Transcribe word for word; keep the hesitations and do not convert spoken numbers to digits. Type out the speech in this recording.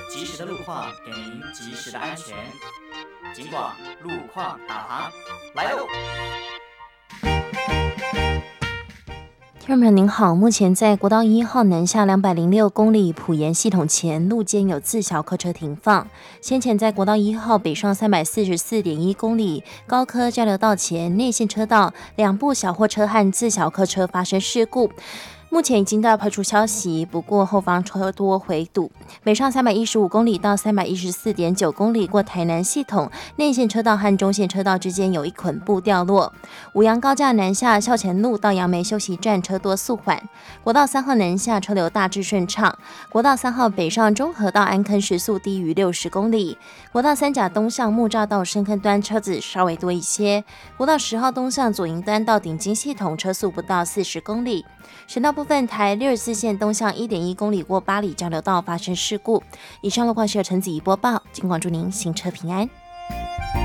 及时的路况给您及时的安全。警广路况导航来喽！ 听众朋友您好，目前在国道一号南下两百零六公里埔盐系统前路间有自小客车停放。先前在国道一号北上三百四十四点一公里高科交流道前内线车道，两部小货车和自小客车发生事故。目前已经到派出消息，不过后方车多回堵。北上三百一十五公里到三百一十四点九公里过台南系统内线车道和中线车道之间有一捆布掉落。五杨高架南下校前路到杨梅休息站车多速缓。国道三号南下车流大致顺畅。国道三号北上中和到安坑时速低于六十公里。国道三甲东向木栅到深坑端车子稍微多一些。国道十号东向左营端到顶金系统车速不到四十公里。省道部分，台六十四线东向 一点一公里过八里交流道发生事故。以上路况是由陈子怡播报，警广祝您行车平安。